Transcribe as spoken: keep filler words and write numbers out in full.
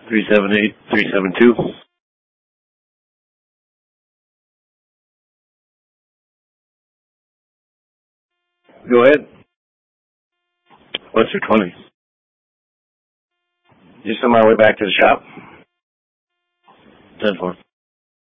three seven eight, three seven two. Go ahead. What's your twenty? Just on my way back to the shop. ten four.